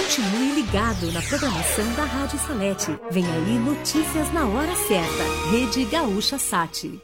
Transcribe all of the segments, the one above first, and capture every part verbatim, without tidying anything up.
Continue ligado na programação da Rádio Salete. Vem aí notícias na hora certa. Rede Gaúcha Sat.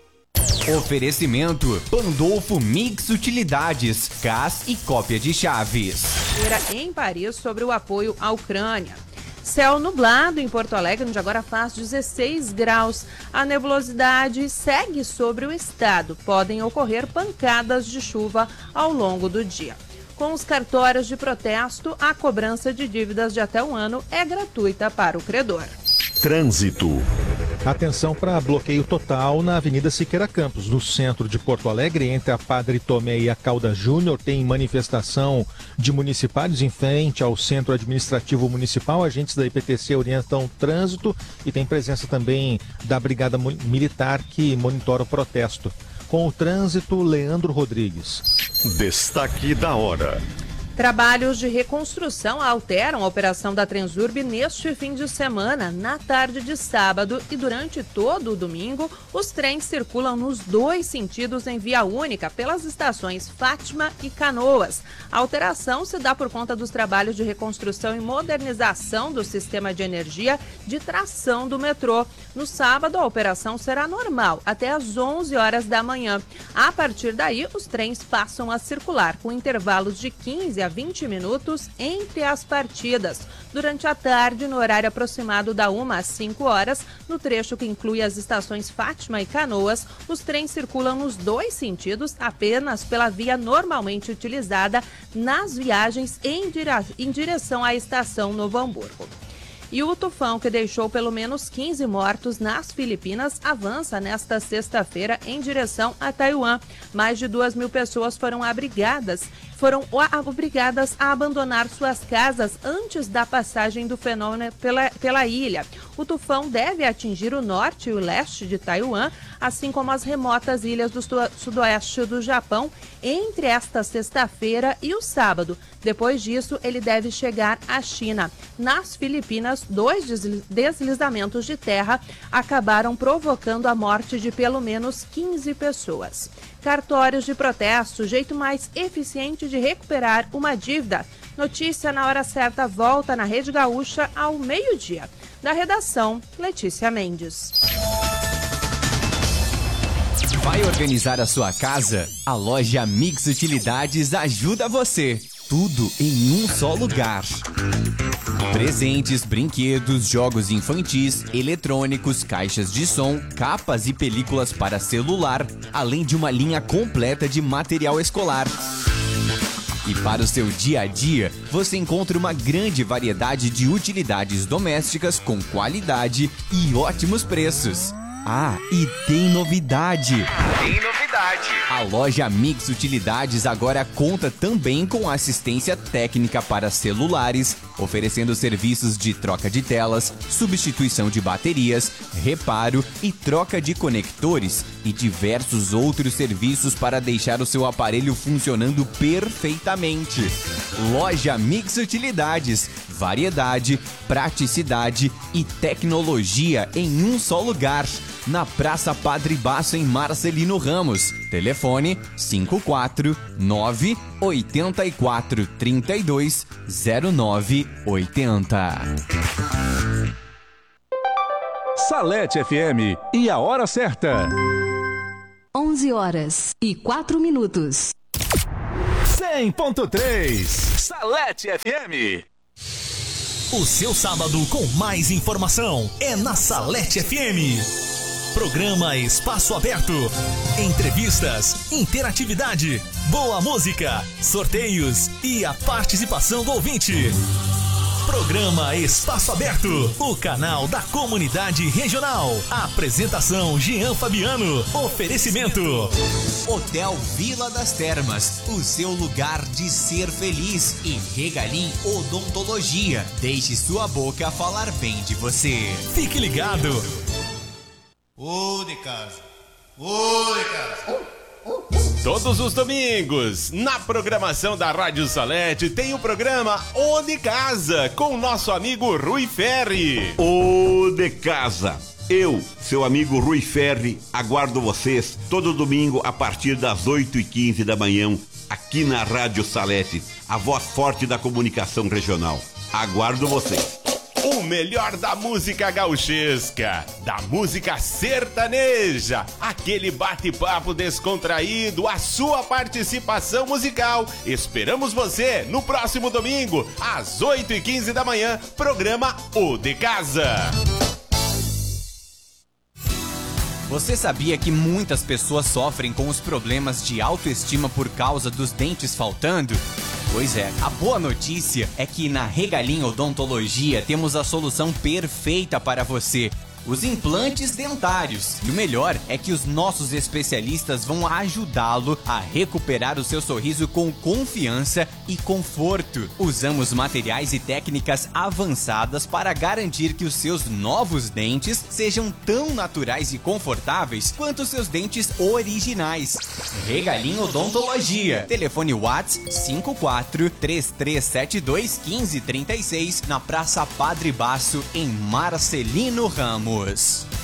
Oferecimento Pandolfo Mix Utilidades, gás e cópia de chaves. Em Paris sobre o apoio à Ucrânia. Céu nublado em Porto Alegre, onde agora faz dezesseis graus. A nebulosidade segue sobre o estado. Podem ocorrer pancadas de chuva ao longo do dia. Com os cartórios de protesto, a cobrança de dívidas de até um ano é gratuita para o credor. Trânsito. Atenção para bloqueio total na Avenida Siqueira Campos, no centro de Porto Alegre, entre a Padre Tomé e a Calda Júnior. Tem manifestação de municipários em frente ao Centro Administrativo Municipal. Agentes da I P T C orientam o trânsito e tem presença também da Brigada Militar que monitora o protesto. Com o trânsito, Leandro Rodrigues. Destaque da hora. Trabalhos de reconstrução alteram a operação da Transurb neste fim de semana. Na tarde de sábado e durante todo o domingo, os trens circulam nos dois sentidos em via única pelas estações Fátima e Canoas. A alteração se dá por conta dos trabalhos de reconstrução e modernização do sistema de energia de tração do metrô. No sábado, a operação será normal, até às onze horas da manhã. A partir daí, os trens passam a circular com intervalos de quinze a vinte minutos entre as partidas. Durante a tarde, no horário aproximado da uma às cinco horas, no trecho que inclui as estações Fátima e Canoas, os trens circulam nos dois sentidos apenas pela via normalmente utilizada nas viagens em, dire... em direção à estação Novo Hamburgo. E o tufão que deixou pelo menos quinze mortos nas Filipinas avança nesta sexta-feira em direção a Taiwan. Mais de duas mil pessoas foram abrigadas, foram obrigadas a abandonar suas casas antes da passagem do fenômeno pela, pela ilha. O tufão deve atingir o norte e o leste de Taiwan, assim como as remotas ilhas do sudoeste do Japão, entre esta sexta-feira e o sábado. Depois disso, ele deve chegar à China. Nas Filipinas, dois deslizamentos de terra acabaram provocando a morte de pelo menos quinze pessoas. Cartórios de protesto, jeito mais eficiente de recuperar uma dívida. Notícia na hora certa volta na Rede Gaúcha ao meio-dia. Da redação, Letícia Mendes. Vai organizar a sua casa? A loja Mix Utilidades ajuda você. Tudo em um só lugar. Presentes, brinquedos, jogos infantis, eletrônicos, caixas de som, capas e películas para celular, além de uma linha completa de material escolar. E para o seu dia a dia, você encontra uma grande variedade de utilidades domésticas com qualidade e ótimos preços. Ah, e tem novidade! Tem novidade! A loja Mix Utilidades agora conta também com assistência técnica para celulares, oferecendo serviços de troca de telas, substituição de baterias, reparo e troca de conectores e diversos outros serviços para deixar o seu aparelho funcionando perfeitamente. Loja Mix Utilidades, variedade, praticidade e tecnologia em um só lugar. Na Praça Padre Baço, em Marcelino Ramos. Telefone cinco quatro nove oito quatro três dois zero nove oito zero. Salete F M e a hora certa. onze horas e quatro minutos. cem ponto três Salete F M. O seu sábado com mais informação é na Salete F M. Programa Espaço Aberto. Entrevistas, interatividade, boa música, sorteios e a participação do ouvinte. Programa Espaço Aberto, o canal da comunidade regional. Apresentação Jean Fabiano. Oferecimento Hotel Vila das Termas, o seu lugar de ser feliz. E Regalim Odontologia, deixe sua boca falar bem de você. Fique ligado. Ô de casa, ô de casa. Todos os domingos, na programação da Rádio Salete, tem o programa O de Casa, com o nosso amigo Rui Ferri. O de Casa. Eu, seu amigo Rui Ferri, aguardo vocês todo domingo a partir das oito e quinze da manhã, aqui na Rádio Salete, a voz forte da comunicação regional. Aguardo vocês. O melhor da música gauchesca, da música sertaneja, aquele bate-papo descontraído, a sua participação musical. Esperamos você no próximo domingo, às oito e quinze da manhã, programa O de Casa. Você sabia que muitas pessoas sofrem com os problemas de autoestima por causa dos dentes faltando? Pois é, a boa notícia é que na Regalim Odontologia temos a solução perfeita para você. Os implantes dentários. E o melhor é que os nossos especialistas vão ajudá-lo a recuperar o seu sorriso com confiança e conforto. Usamos materiais e técnicas avançadas para garantir que os seus novos dentes sejam tão naturais e confortáveis quanto os seus dentes originais. Regalim Odontologia. Telefone WhatsApp cinco quatro três três sete dois um cinco três seis na Praça Padre Baço, em Marcelino Ramos.